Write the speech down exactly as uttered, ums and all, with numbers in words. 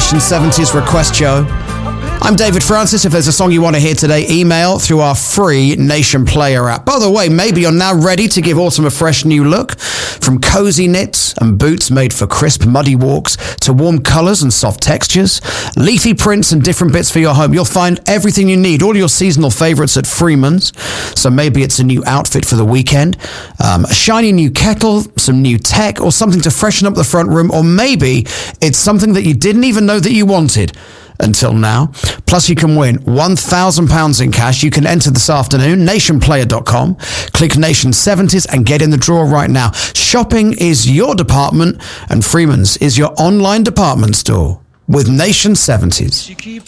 Nation seventies Request Show. I'm David Francis. If there's a song you want to hear today, email through our free Nation Player app. By the way, maybe you're now ready to give autumn a fresh new look. From cozy knits and boots made for crisp, muddy walks to warm colours and soft textures, leafy prints and different bits for your home, you'll find everything you need, all your seasonal favourites at Freeman's. So maybe it's a new outfit for the weekend, um, a shiny new kettle, some new tech, or something to freshen up the front room, or maybe it's something that you didn't even know that you wanted until now. Plus, you can win one thousand pounds in cash. You can enter this afternoon, nation player dot com. Click Nation seventies and get in the draw right now. Shopping is your department, and Freeman's is your online department store with Nation seventies.